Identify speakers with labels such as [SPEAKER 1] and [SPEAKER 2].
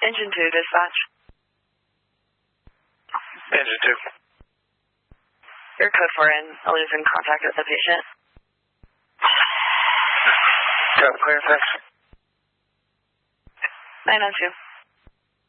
[SPEAKER 1] Engine 2, dispatch.
[SPEAKER 2] Engine 2.
[SPEAKER 1] Your code 4 in. I'll lose in contact with the patient.
[SPEAKER 2] Got clear, thanks.
[SPEAKER 1] 902.